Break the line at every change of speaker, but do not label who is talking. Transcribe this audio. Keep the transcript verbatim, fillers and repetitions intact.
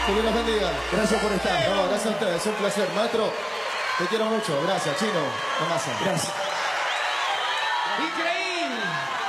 Que Dios los bendiga.
Gracias por estar.
No, gracias a ustedes, es un placer. Maestro, te quiero mucho. Gracias, Chino. Tomasa.
Gracias.
Increíble.